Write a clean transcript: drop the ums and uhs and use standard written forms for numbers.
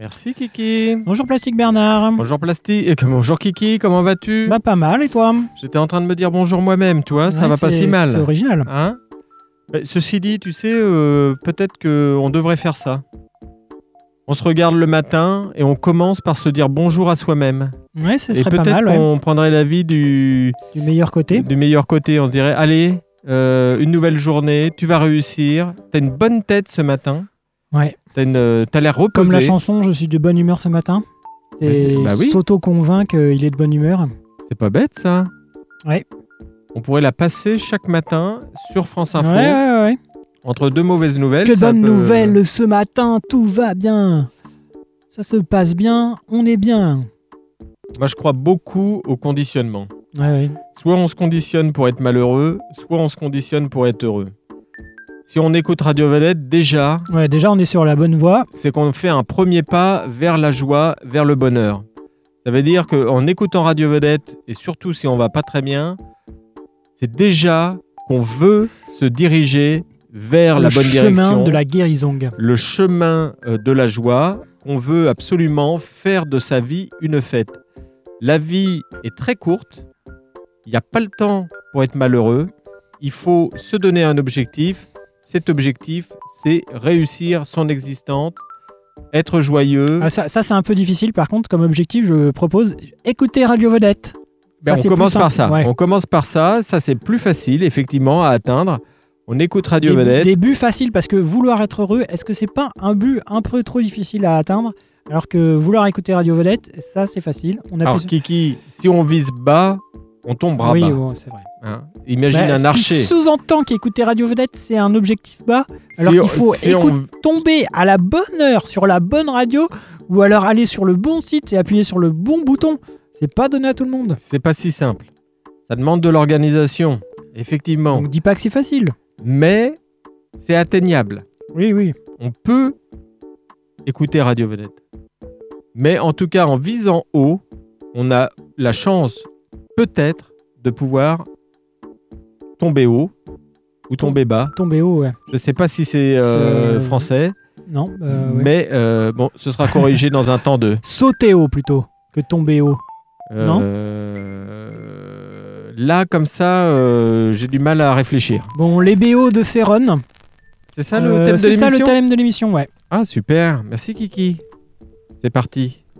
Merci Kiki. Bonjour Plastique Bernard. Bonjour Plastique. Bonjour Kiki, comment vas-tu? Bah pas mal, et toi? J'étais en train de me dire bonjour moi-même, toi, ça Ouais, va pas si mal. C'est original. Hein? Ceci dit, tu sais, peut-être qu'on devrait faire ça. On se regarde le matin et on commence par se dire bonjour à soi-même. Ouais, ce Et serait pas peut-être mal. qu'on prendrait la vie du meilleur côté. Du meilleur côté. On se dirait, allez, une nouvelle journée, tu vas réussir. T'as une bonne tête ce matin. Ouais. T'as l'air reposé. Comme la chanson Je suis de bonne humeur ce matin. Et oui. s'auto-convainc qu'il est de bonne humeur. C'est pas bête ça. Ouais. On pourrait la passer chaque matin sur France Info. Ouais. Entre deux mauvaises nouvelles. Que bonne nouvelle ce matin, tout va bien. Ça se passe bien, on est bien. Moi, je crois beaucoup au conditionnement. Ouais. Soit on se conditionne pour être malheureux, soit on se conditionne pour être heureux. Si on écoute Radio Vedette, déjà... Ouais, déjà, on est sur la bonne voie. C'est qu'on fait un premier pas vers la joie, vers le bonheur. Ça veut dire qu'en écoutant Radio Vedette, et surtout si on va pas très bien, c'est déjà qu'on veut se diriger vers la bonne direction. Le chemin de la guérison. Le chemin de la joie, qu'on veut absolument faire de sa vie une fête. La vie est très courte, il n'y a pas le temps pour être malheureux, il faut se donner un objectif. Cet objectif, c'est réussir son existence, être joyeux. Ah, ça c'est un peu difficile, par contre, comme objectif, je propose écouter Radio Vedette. On commence par ça. Ouais. On commence par ça, ça c'est plus facile, effectivement, à atteindre. On écoute Radio Vedette. Début facile, parce que vouloir être heureux, est-ce que c'est pas un but un peu trop difficile à atteindre? Alors que vouloir écouter Radio Vedette, ça c'est facile. Alors Kiki, si on vise bas, on tombera bas. Oui, c'est vrai. Hein, imagine un archer. Sous-entend qu'écouter Radio Vedette, c'est un objectif bas. Alors qu'il faut tomber à la bonne heure sur la bonne radio, ou alors aller sur le bon site et appuyer sur le bon bouton. C'est pas donné à tout le monde. C'est pas si simple. Ça demande de l'organisation, effectivement. On dit pas que c'est facile. Mais c'est atteignable. Oui. On peut écouter Radio Vedette. Mais en tout cas, en visant haut, on a la chance, peut-être, de pouvoir tomber haut ou tomber bas. Tomber haut, ouais. Je sais pas si c'est français. Non. Ouais. Mais bon, ce sera corrigé dans un temps de... Sauter haut plutôt que tomber haut. Non. Là, comme ça, j'ai du mal à réfléchir. Bon, les BO de Céron. C'est ça le thème de l'émission? C'est ça le thème de l'émission, ouais. Ah, super. Merci Kiki. C'est parti.